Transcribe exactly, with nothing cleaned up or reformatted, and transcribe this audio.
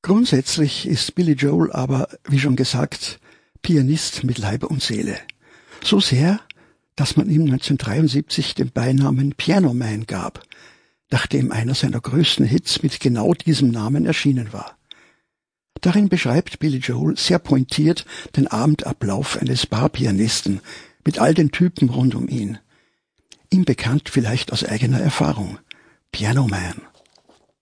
Grundsätzlich ist Billy Joel aber, wie schon gesagt, Pianist mit Leib und Seele. So sehr, dass man ihm neunzehnhundertdreiundsiebzig den Beinamen Piano Man gab, nachdem einer seiner größten Hits mit genau diesem Namen erschienen war. Darin beschreibt Billy Joel sehr pointiert den Abendablauf eines Barpianisten mit all den Typen rund um ihn. Ihm bekannt vielleicht aus eigener Erfahrung. Piano Man.